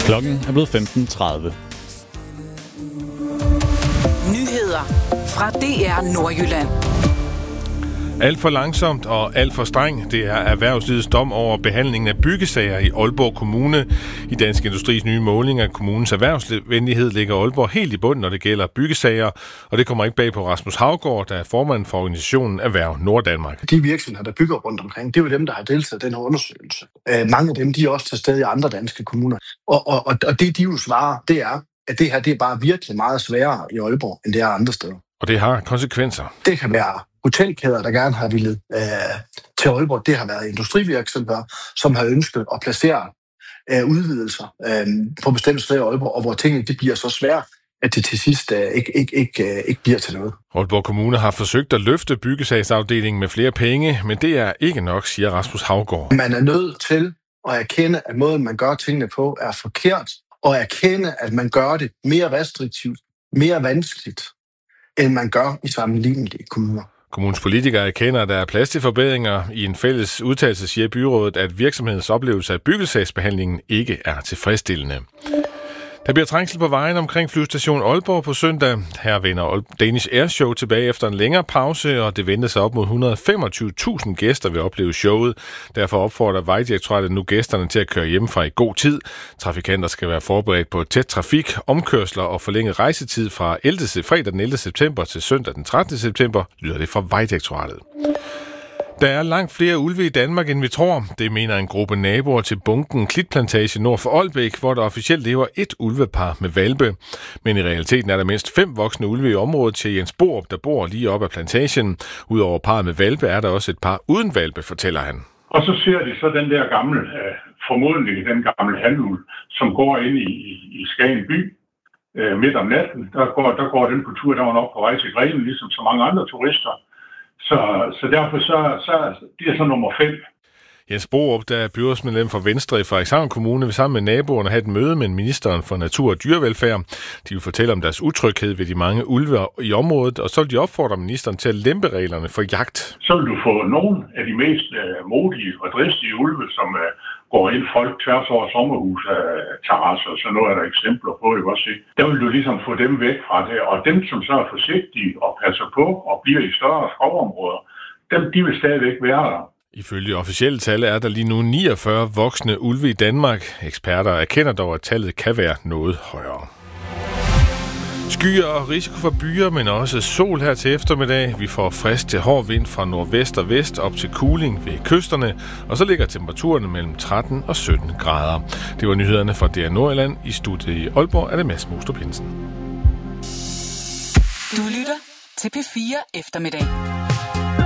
Klokken er blevet 15:30. Nyheder fra DR Nordjylland. Alt for langsomt og alt for streng. Det er erhvervslivets dom over behandlingen af byggesager i Aalborg Kommune. I Dansk Industris nye måling af kommunens erhvervsvenlighed ligger Aalborg helt i bund, når det gælder byggesager. Og det kommer ikke bag på Rasmus Haugaard, der er formand for organisationen Erhverv Norddanmark. De virksomheder, der bygger rundt omkring, det er jo dem, der har deltaget i den her undersøgelse. Mange af dem, de er også til stede i andre danske kommuner. Og det, de jo svarer, det er, at det her det er bare virkelig meget sværere i Aalborg, end det er andre steder. Og det har konsekvenser. Det kan være hotelkæder, der gerne har villet til Aalborg. Det har været industrivirksomheder, som har ønsket at placere udvidelser på bestemte steder i Aalborg, og hvor tingene det bliver så svære, at det til sidst ikke bliver til noget. Aalborg Kommune har forsøgt at løfte byggesagsafdelingen med flere penge, men det er ikke nok, siger Rasmus Haugaard. Man er nødt til at erkende, at måden, man gør tingene på, er forkert, og erkende, at man gør det mere restriktivt, mere vanskeligt, end man gør i sammenlignelige kommuner. Kommunens politikere erkender, at der er plads til forbedringer. I en fælles udtalelse siger byrådet, at virksomhedens oplevelse af byggesagsbehandlingen ikke er tilfredsstillende. Der bliver trængsel på vejen omkring flyvestation Aalborg på søndag. Her vender Danish Air Show tilbage efter en længere pause, og det venter sig op mod 125.000 gæster vil opleve showet. Derfor opfordrer Vejdirektoratet nu gæsterne til at køre hjemmefra i god tid. Trafikanter skal være forberedt på tæt trafik, omkørsler og forlænget rejsetid fra fredag den 11. september til søndag den 13. september, lyder det fra Vejdirektoratet. Der er langt flere ulve i Danmark, end vi tror. Det mener en gruppe naboer til bunken Klitplantage nord for Ålbæk, hvor der officielt lever et ulvepar med hvalpe. Men i realiteten er der mindst 5 voksne ulve i området til Jens Borup, der bor lige op ad plantagen. Udover parret med hvalpe er der også et par uden hvalpe, fortæller han. Og så ser de så den der gamle, formodentlig den gamle hanulv, som går ind i Skagen by midt om natten. Der går den på tur, der var nok på vej til Grenen, ligesom så mange andre turister. Så derfor så det er så nummer 5. Jens Borup, der er byrådsmedlem for Venstre i Frederikshavn Kommune, vil sammen med naboerne have et møde med ministeren for natur og dyrevelfærd. De vil fortælle om deres utryghed ved de mange ulve i området, og så vil de opfordre ministeren til at lempe reglerne for jagt. Så vil du få nogle af de mest modige og dristige ulve, som går ind folk tværs over sommerhus, terrasser, så nu er der eksempler på, jeg også se. Der vil du ligesom få dem væk fra det, og dem, som så er forsigtige og passer på og bliver i større skovområder, de vil stadigvæk være der. Ifølge officielle tal er der lige nu 49 voksne ulve i Danmark. Eksperter erkender dog, at tallet kan være noget højere. Skyer og risiko for byer, men også sol her til eftermiddag. Vi får frisk til hård vind fra nordvest og vest op til kuling ved kysterne, og så ligger temperaturerne mellem 13 og 17 grader. Det var nyhederne fra DR Nordjylland. I studiet i Aalborg er det Mads Mostrup Hinsen. Du lytter til P4 Eftermiddag.